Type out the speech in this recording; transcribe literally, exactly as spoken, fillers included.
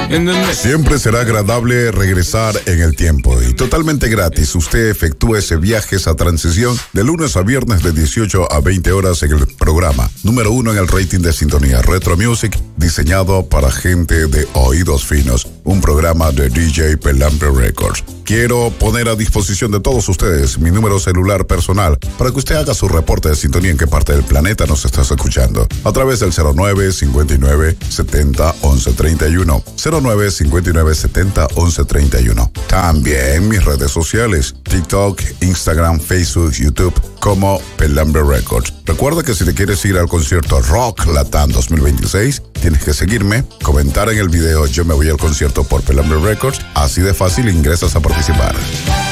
¿Entendés? Siempre será agradable regresar en el tiempo y totalmente gratis. Usted efectúa ese viaje, esa transición de lunes a viernes de dieciocho a veinte horas en el programa número uno en el rating de sintonía Retro Music, diseñado para gente de oídos finos. Un programa de D J Pelambre Records. Quiero poner a disposición de todos ustedes mi número celular personal para que usted haga su reporte de sintonía en qué parte del planeta nos estás escuchando. A través del cero nueve cincuenta y nueve setenta once treinta y uno. cero nueve cincuenta y nueve setenta once treinta y uno. También mis redes sociales: TikTok, Instagram, Facebook, YouTube, como Pelambre Records. Recuerda que si te quieres ir al concierto Rock Latam dos mil veintiséis, tienes que seguirme, comentar en el video "Yo me voy al concierto por Pelambre Records". Así de fácil ingresas a participar.